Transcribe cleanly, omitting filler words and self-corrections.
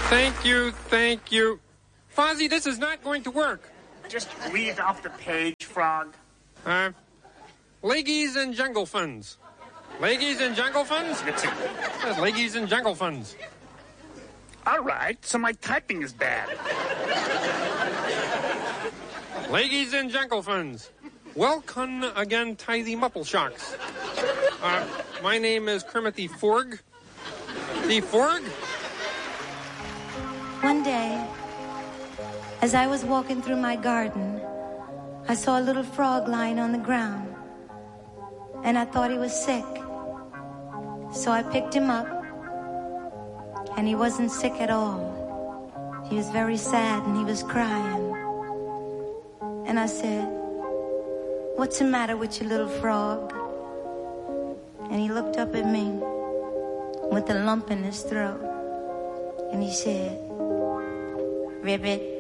Thank you. Fozzie, this is not going to work. Just read it off the page, Frog. Leggies and Jungle Funds. Leggies and Jungle Funds? That's it. Yes, Leggies and Jungle Funds. All right, so my typing is bad. Leggies and Jungle Funds. Welcome again, Tithy Muppelshocks. My name is Kermit the Forg. The Forg? One day, as I was walking through my garden, I saw a little frog lying on the ground, and I thought he was sick. So I picked him up, and he wasn't sick at all. He was very sad, and he was crying. And I said, "What's the matter with you, little frog?" And he looked up at me with a lump in his throat, and he said, "Ribbit,